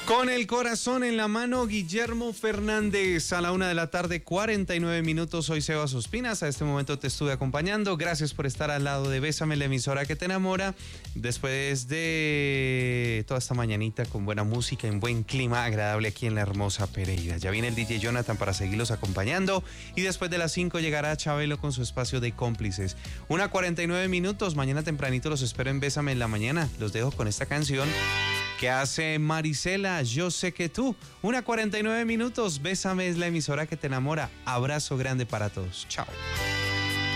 Con el corazón en la mano, Guillermo Fernández, a la 1:49 p.m. Soy Sebas Ospinas, a este momento te estuve acompañando. Gracias por estar al lado de Bésame, la emisora que te enamora. Después de toda esta mañanita con buena música, en buen clima agradable aquí en la hermosa Pereira. Ya viene el DJ Jonathan para seguirlos acompañando. Y después de las 5 llegará Chabelo con su espacio de cómplices. 1:49 p.m. Mañana tempranito los espero en Bésame en la mañana. Los dejo con esta canción que hace Marisela, Yo sé que tú. 1:49 p.m. Bésame es la emisora que te enamora. Abrazo grande para todos. Chao.